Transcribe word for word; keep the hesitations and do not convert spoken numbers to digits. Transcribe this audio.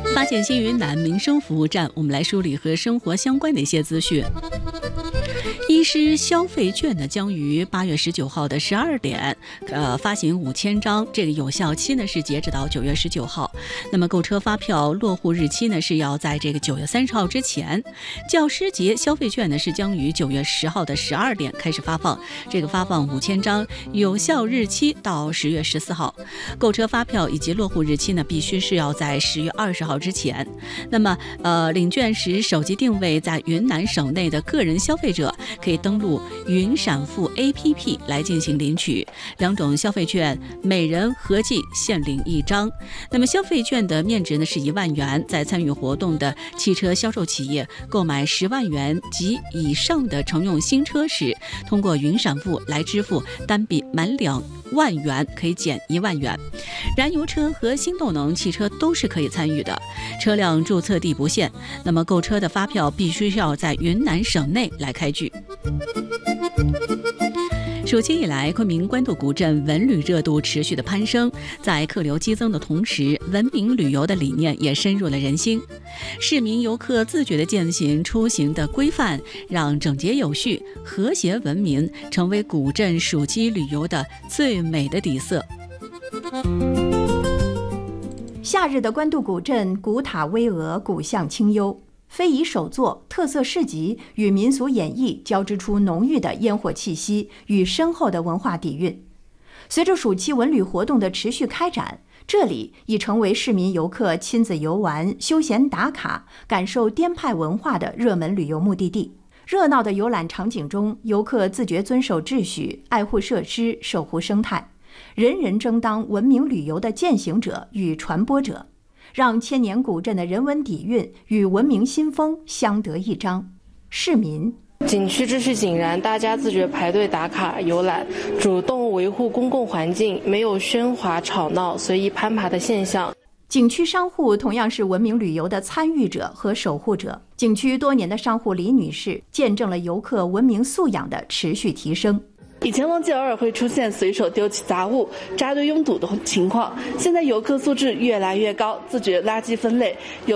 发现新云南民生服务站，我们来梳理和生活相关的一些资讯。医师消费券呢，将于八月十九号的十二点，呃，发行五千张，这个有效期呢是截止到九月十九号。那么购车发票落户日期呢是要在这个九月三十号之前。教师节消费券呢是将于九月十号的十二点开始发放，这个发放五千张，有效日期到十月十四号。购车发票以及落户日期呢必须是要在十月二十号之前。那么，呃，领券时手机定位在云南省内的个人消费者，可以登录云闪付 A P P 来进行领取，两种消费券每人合计限领一张。那么消费券的面值呢是一万元，在参与活动的汽车销售企业购买十万元及以上的乘用新车时，通过云闪付来支付，单笔满两万元可以减一万元。燃油车和新动能汽车都是可以参与的，车辆注册地不限。那么购车的发票必须要在云南省内来开具。暑期以来，昆明官渡古镇文旅热度持续的攀升，在客流激增的同时，文明旅游的理念也深入了人心。市民游客自觉地践行出行的规范，让整洁有序、和谐文明成为古镇暑期旅游的最美的底色。 夏日的官渡古镇古塔巍峨，古巷清幽。非遗手作、特色市集与民俗演绎交织出浓郁的烟火气息与深厚的文化底蕴。随着暑期文旅活动的持续开展，这里已成为市民游客亲子游玩、休闲打卡、感受滇派文化的热门旅游目的地。热闹的游览场景中，游客自觉遵守秩序，爱护设施，守护生态，人人争当文明旅游的践行者与传播者，让千年古镇的人文底蕴与文明新风相得益彰。市民景区秩序井然，大家自觉排队打卡游览，主动维护公共环境，没有喧哗吵闹、随意攀爬的现象。 景区商户同样是文明旅游的参与者和守护者。景区多年的商户李女士见证了游客文明素养的持续提升。 以前旺季偶尔会出现随手丢弃杂物、扎堆拥堵的情况，现在游客素质越来越高，自觉垃圾分类，有